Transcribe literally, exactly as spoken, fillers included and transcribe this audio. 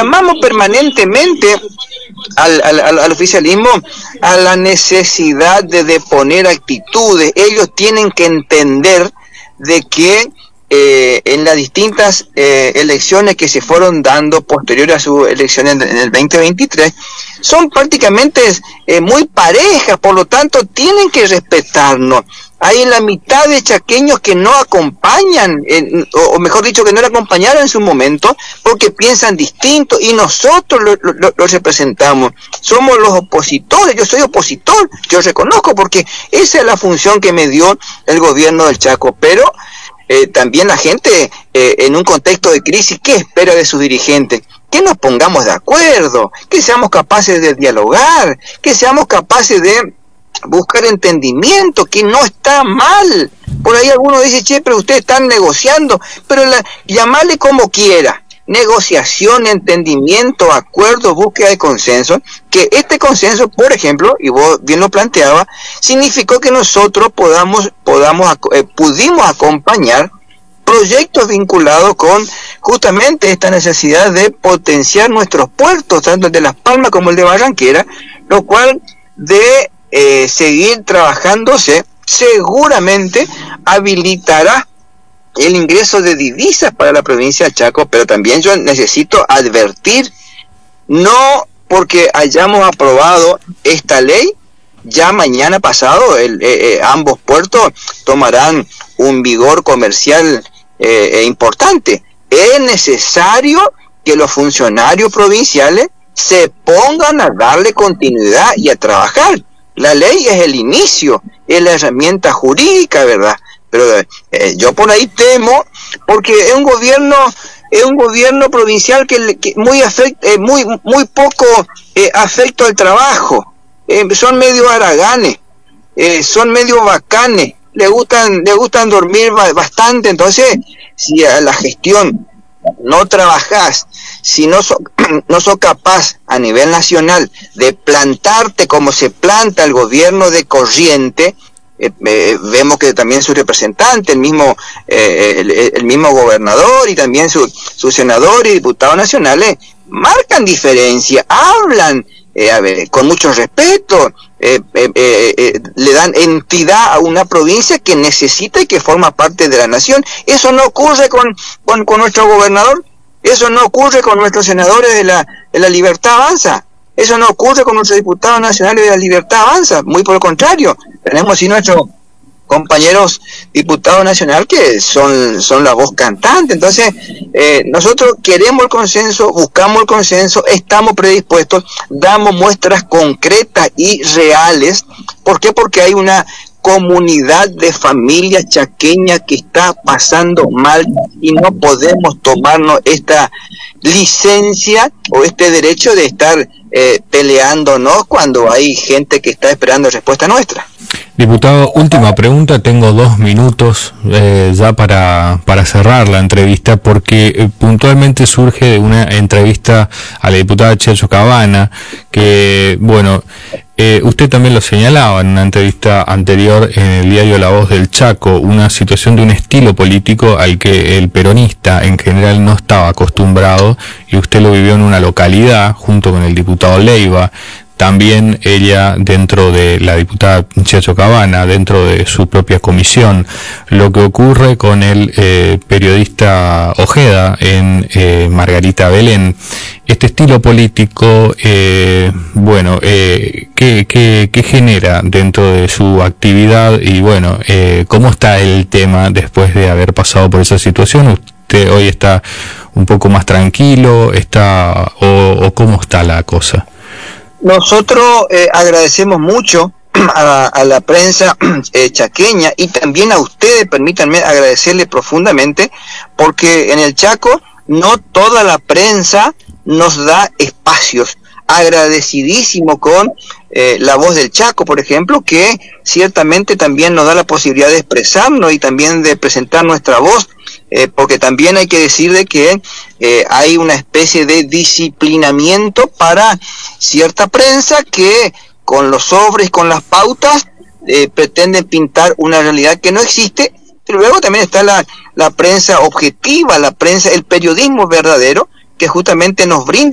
llamamos permanentemente al, al, al oficialismo a la necesidad de deponer actitudes. Ellos tienen que entender de que eh, en las distintas eh, elecciones que se fueron dando posteriores a su elección en, en el veinte veintitrés, son prácticamente eh, muy parejas, por lo tanto tienen que respetarnos. Hay la mitad de chaqueños que no acompañan, eh, o, o mejor dicho, que no le acompañaron en su momento, porque piensan distinto, y nosotros los lo, lo representamos. Somos los opositores. Yo soy opositor, yo reconozco, porque esa es la función que me dio el gobierno del Chaco, pero eh, también la gente, eh, en un contexto de crisis, ¿qué espera de sus dirigentes? Que nos pongamos de acuerdo, que seamos capaces de dialogar, que seamos capaces de buscar entendimiento, que no está mal. Por ahí alguno dice, che, pero ustedes están negociando, pero la, llamarle como quiera, negociación, entendimiento, acuerdo, búsqueda de consenso, que este consenso, por ejemplo, y vos bien lo planteabas, significó que nosotros podamos, podamos eh, pudimos acompañar proyectos vinculados con justamente esta necesidad de potenciar nuestros puertos, tanto el de Las Palmas como el de Barranquera, lo cual de eh, seguir trabajándose seguramente habilitará el ingreso de divisas para la provincia del Chaco, pero también yo necesito advertir, no porque hayamos aprobado esta ley, ya mañana pasado el, eh, eh, ambos puertos tomarán un vigor comercial eh, eh, importante. Es necesario que los funcionarios provinciales se pongan a darle continuidad y a trabajar. La ley es el inicio, es la herramienta jurídica, ¿verdad? Pero eh, yo por ahí temo, porque es un gobierno, es un gobierno provincial que, que muy afecta, eh, muy muy poco eh, afecto al trabajo. Eh, son medio haraganes, eh, son medio bacanes, le gustan, le gustan dormir bastante. Entonces, si a la gestión no trabajás, si no sos no sos capaz a nivel nacional de plantarte como se planta el gobierno de corriente, eh, eh, vemos que también su representante, el mismo eh, el, el mismo gobernador y también su, su senador y diputados nacionales marcan diferencia, hablan eh, a ver, con mucho respeto, eh, eh, eh, eh, le dan entidad a una provincia que necesita y que forma parte de la nación. Eso no ocurre con, con, con nuestro gobernador, eso no ocurre con nuestros senadores de la, de la Libertad Avanza, eso no ocurre con nuestros diputados nacionales de la Libertad Avanza, muy por el contrario, tenemos sí nuestros compañeros diputados nacionales que son, son la voz cantante. Entonces, eh, nosotros queremos el consenso, buscamos el consenso, estamos predispuestos, damos muestras concretas y reales. ¿Por qué? Porque hay una comunidad de familias chaqueñas que está pasando mal y no podemos tomarnos esta licencia o este derecho de estar eh, peleándonos cuando hay gente que está esperando respuesta nuestra. Diputado, última pregunta, tengo dos minutos eh, ya para, para cerrar la entrevista, porque eh, puntualmente surge de una entrevista a la diputada Checho Cabana, que, bueno, eh, usted también lo señalaba en una entrevista anterior en el diario La Voz del Chaco, una situación de un estilo político al que el peronista en general no estaba acostumbrado, y usted lo vivió en una localidad junto con el diputado Leiva. También ella, dentro de la diputada Checho Cabana, dentro de su propia comisión. Lo que ocurre con el eh, periodista Ojeda en eh, Margarita Belén, este estilo político, eh, bueno, eh, ¿qué, qué, qué genera dentro de su actividad? Y bueno, eh, ¿cómo está el tema después de haber pasado por esa situación? ¿Usted hoy está un poco más tranquilo, está o, o cómo está la cosa? Nosotros eh, agradecemos mucho a, a la prensa eh, chaqueña y también a ustedes, permítanme agradecerle profundamente, porque en el Chaco no toda la prensa nos da espacios. Agradecidísimo con eh, La Voz del Chaco, por ejemplo, que ciertamente también nos da la posibilidad de expresarnos y también de presentar nuestra voz. Eh, porque también hay que decir de que eh, hay una especie de disciplinamiento para cierta prensa que con los sobres, con las pautas, eh, pretenden pintar una realidad que no existe. Pero luego también está la, la prensa objetiva, la prensa, el periodismo verdadero, que justamente nos brinda